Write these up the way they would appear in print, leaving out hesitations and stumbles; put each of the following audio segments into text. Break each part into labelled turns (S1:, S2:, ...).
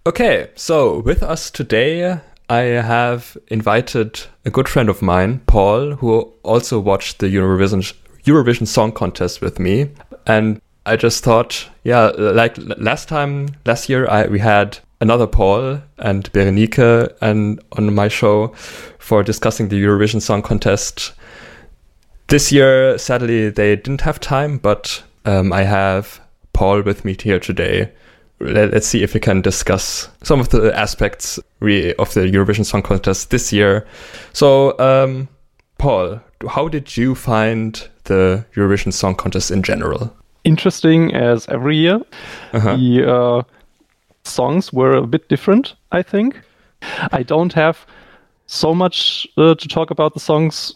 S1: Okay, so with us today, I have invited a good friend of mine, Paul, who also watched the Eurovision Song Contest with me. And I just thought, like last year, we had another Paul and Berenike and on my show for discussing the Eurovision Song Contest. This year, sadly, they didn't have time, but I have Paul with me here today. Let's see if we can discuss some of the aspects really of the Eurovision Song Contest this year. So, Paul, how did you find the Eurovision Song Contest in general?
S2: Interesting as every year. The songs were a bit different, I think. I don't have so much to talk about the songs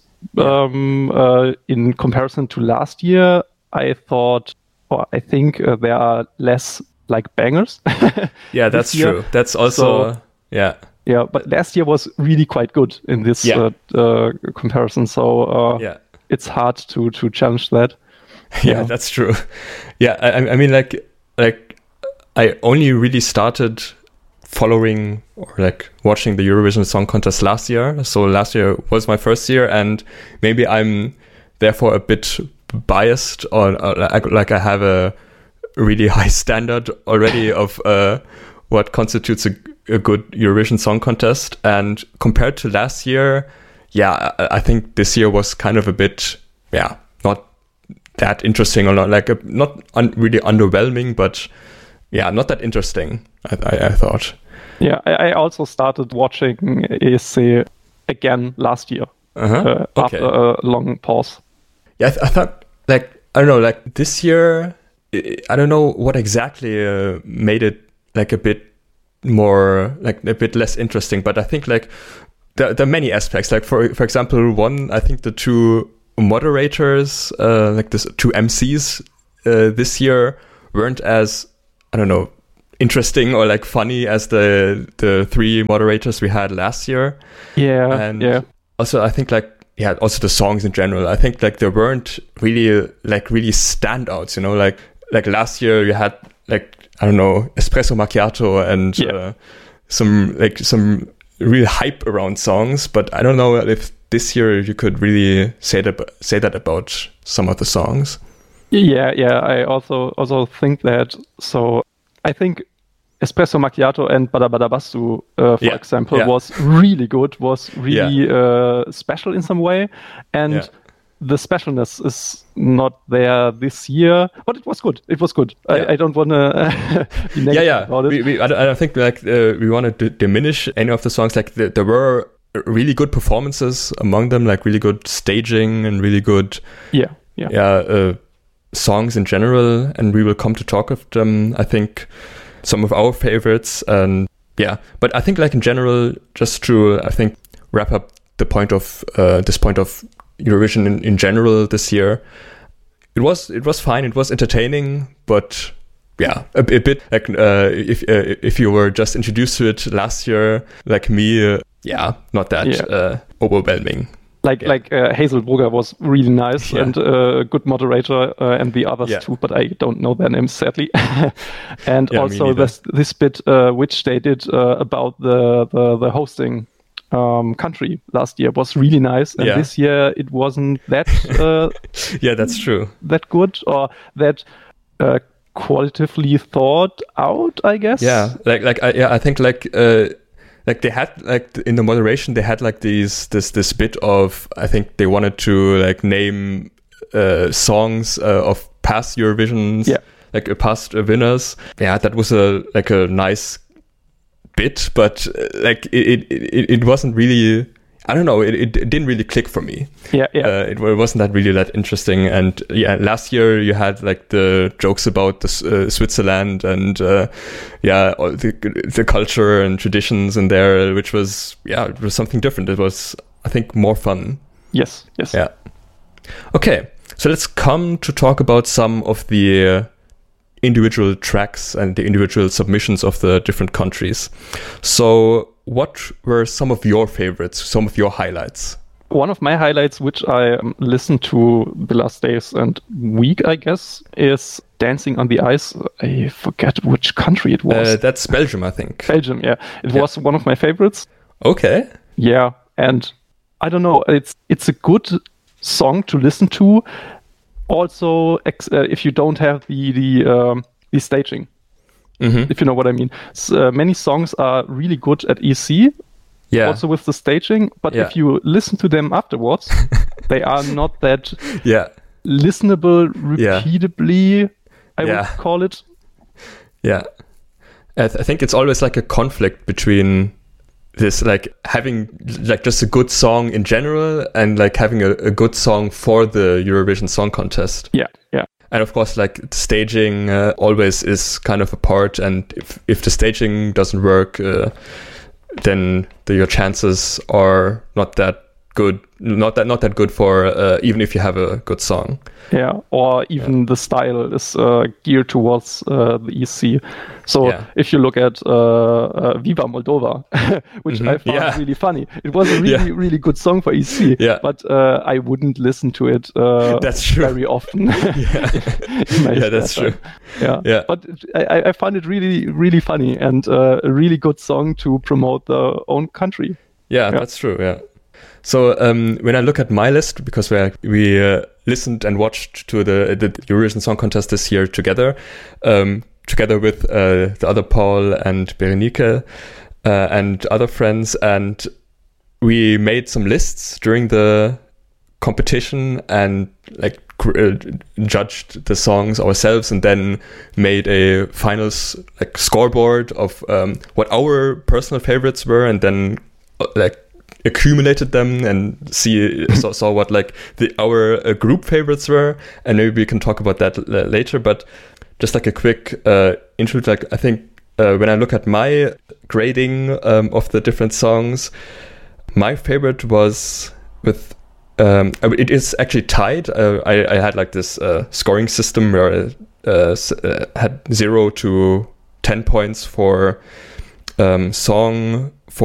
S2: in comparison to last year. I think there are less like bangers.
S1: Yeah, that's true. That's also,
S2: Yeah, but last year was really quite good in this comparison. So it's hard to challenge that.
S1: Yeah, that's true. Yeah, I mean, like I only really started following or like watching the Eurovision Song Contest last year. So last year was my first year, and maybe I'm therefore a bit biased or like I have a really high standard already of what constitutes a good Eurovision Song Contest. And compared to last year, I think this year was kind of a bit, not that interesting or not like really underwhelming, but not that interesting, I thought.
S2: Yeah, I also started watching ESC again last year after a long pause.
S1: Yeah, I thought like, I don't know, like this year, I don't know what exactly made it like a bit more, like a bit less interesting, but I think like there are many aspects. Like for example, one, I think the two moderators, like the two MCs this year weren't as, I don't know, interesting or like funny as the three moderators we had last year. Also I think like also the songs in general, I think like there weren't really standouts, you know, like last year you had like, I don't know, Espresso Macchiato and some real hype around songs, but I don't know if this year you could really say that about some of the songs.
S2: I also think that. So I think Espresso Macchiato and Bada Bada Bastu, for example, was really good, was really special in some way, and the specialness is not there this year, but it was good. I don't want to be negative about it.
S1: I don't think like we want to diminish any of the songs. Like there were really good performances among them, like really good staging and really good songs in general, and we will come to talk of them. I think some of our favorites, and but I think like in general, just to I think wrap up the point of this point of Eurovision in general this year, it was fine, it was entertaining, but a bit like if you were just introduced to it last year like me, not that overwhelming.
S2: Like Hazel Brugger was really nice and a good moderator, and the others too, but I don't know their names sadly. And also this bit which they did about the hosting country last year was really nice, and this year it wasn't that
S1: that's true,
S2: that good or that qualitatively thought out, I guess.
S1: I think like they had like in the moderation they had like this bit of, I think they wanted to like name songs of past Eurovisions, like past winners. That was a nice bit, but like it wasn't really, I don't know, it didn't really click for me. It wasn't that really that interesting. And last year you had like the jokes about the Switzerland and all the culture and traditions in there, which was it was something different. It was, I think, more fun.
S2: Yes.
S1: Yeah. Okay, so let's come to talk about some of the individual tracks and the individual submissions of the different countries. So what were some of your favorites, some of your highlights?
S2: One of my highlights, which I listened to the last days and week, I guess, is Dancing on the Ice. I forget which country it was.
S1: That's Belgium, I think.
S2: Belgium, yeah. It was one of my favorites.
S1: Okay.
S2: Yeah, and I don't know. It's a good song to listen to. Also, if you don't have the staging, if you know what I mean. Many songs are really good at EC. Yeah. Also with the staging, but if you listen to them afterwards, they are not that listenable repeatably, I would call it.
S1: Yeah. I think it's always like a conflict between this, like having like just a good song in general and like having a good song for the Eurovision Song Contest.
S2: Yeah.
S1: And of course, like staging always is kind of a part, and if the staging doesn't work, then your chances are not that good. Not that good for even if you have a good song.
S2: Yeah, or even the style is geared towards the EC. So if you look at Viva Moldova, which I found really funny, it was a really good song for EC. Yeah. But I wouldn't listen to it
S1: that's true.
S2: very often.
S1: That's true.
S2: Yeah. But I found it really funny and a really good song to promote their own country.
S1: Yeah, that's true. Yeah. So when I look at my list, because we listened and watched to the Eurovision Song Contest this year together with the other Paul and Berenike and other friends, and we made some lists during the competition and like judged the songs ourselves, and then made a final like scoreboard of what our personal favorites were, and then like accumulated them and saw what like our group favorites were, and maybe we can talk about that later. But just like a quick intro, like I think when I look at my grading of the different songs, my favorite was with it is actually tied. I had like this scoring system where I had 0 to 10 points for song